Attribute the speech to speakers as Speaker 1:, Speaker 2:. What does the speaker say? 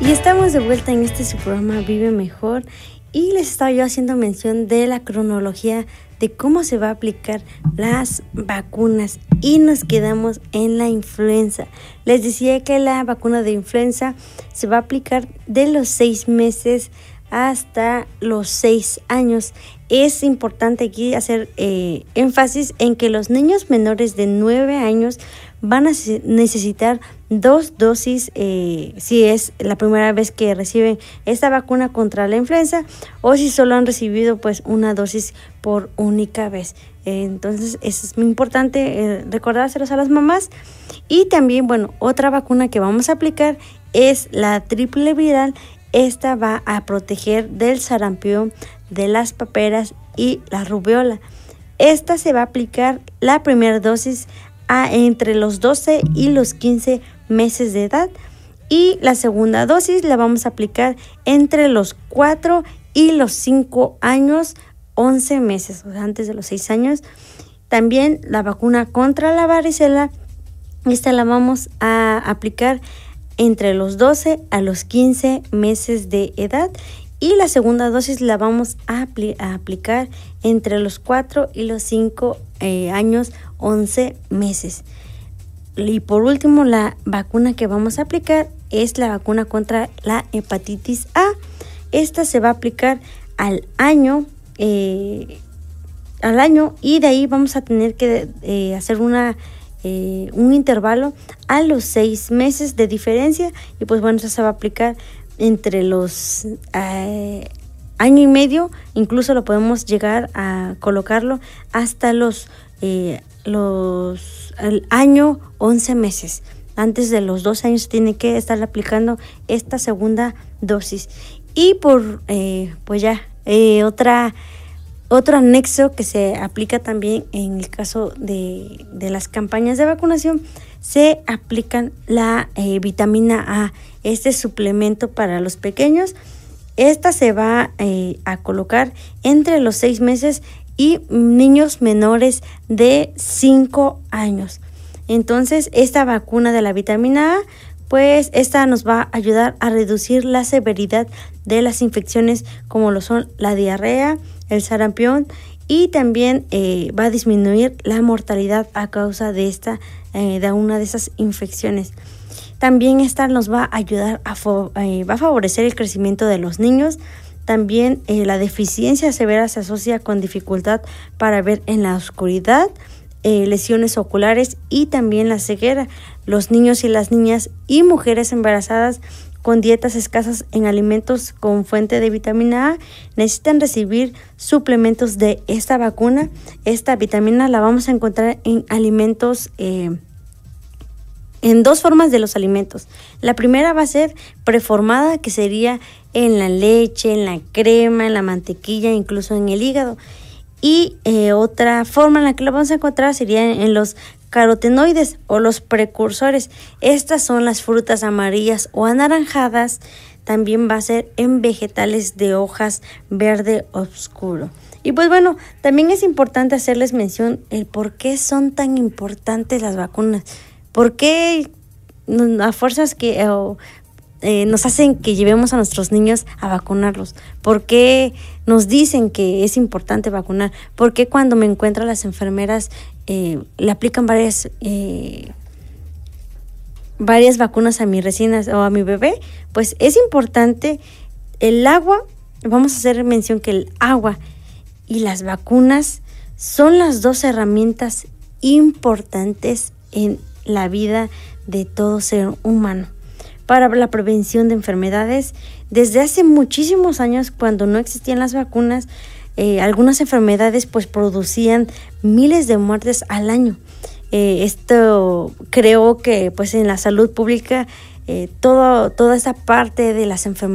Speaker 1: Y estamos de vuelta en este su programa Vive Mejor, y les estaba yo haciendo mención de la cronología de cómo se va a aplicar las vacunas, y nos quedamos en la influenza. Les decía que la vacuna de influenza se va a aplicar de los 6 meses hasta los 6 años. Es importante aquí hacer énfasis en que los niños menores de 9 años van a necesitar 2 dosis si es la primera vez que reciben esta vacuna contra la influenza, o si solo han recibido pues una dosis por única vez. Entonces es muy importante recordárselos a las mamás. Y también, bueno, otra vacuna que vamos a aplicar es la triple viral. Esta va a proteger del sarampión, de las paperas y la rubiola. Esta se va a aplicar la primera dosis entre los 12 y los 15 meses de edad, y la segunda dosis la vamos a aplicar entre los 4 y los 5 años, 11 meses, o sea, antes de los 6 años. También la vacuna contra la varicela, esta la vamos a aplicar entre los 12 a los 15 meses de edad, y la segunda dosis la vamos a aplicar entre los 4 y los 5 años, 11 meses. Y por último, la vacuna que vamos a aplicar es la vacuna contra la hepatitis A. Esta se va a aplicar al año, y de ahí vamos a tener que hacer un intervalo a los 6 meses de diferencia. Y pues bueno, esta se va a aplicar entre los año y medio, incluso lo podemos llegar a colocarlo hasta el año 11 meses. Antes de los 2 años tiene que estar aplicando esta segunda dosis. Y por pues ya otro anexo que se aplica también en el caso de las campañas de vacunación, se aplican la vitamina A, este suplemento para los pequeños. Esta se va a colocar entre los 6 meses y niños menores de 5 años. Entonces, esta vacuna de la vitamina A, pues esta nos va a ayudar a reducir la severidad de las infecciones como lo son la diarrea, el sarampión, y también va a disminuir la mortalidad a causa de una de esas infecciones. También esta nos va a ayudar va a favorecer el crecimiento de los niños. También la deficiencia severa se asocia con dificultad para ver en la oscuridad, lesiones oculares y también la ceguera. Los niños y las niñas y mujeres embarazadas con dietas escasas en alimentos con fuente de vitamina A necesitan recibir suplementos de esta vacuna. Esta vitamina la vamos a encontrar en alimentos, en 2 formas de los alimentos. La primera va a ser preformada, que sería en la leche, en la crema, en la mantequilla, incluso en el hígado. Y otra forma en la que lo vamos a encontrar sería en los carotenoides o los precursores. Estas son las frutas amarillas o anaranjadas. También va a ser en vegetales de hojas verde oscuro. Y pues bueno, también es importante hacerles mención el por qué son tan importantes las vacunas. ¿Por qué a fuerzas nos hacen que llevemos a nuestros niños a vacunarlos? ¿Por qué nos dicen que es importante vacunar? ¿Por qué cuando me encuentro a las enfermeras le aplican varias vacunas a mi recién o a mi bebé? Pues es importante el agua. Vamos a hacer mención que el agua y las vacunas son las 2 herramientas importantes en la vida de todo ser humano para la prevención de enfermedades. Desde hace muchísimos años, cuando no existían las vacunas, algunas enfermedades pues producían miles de muertes al año. Esto creo que pues en la salud pública toda esa parte de las enfermedades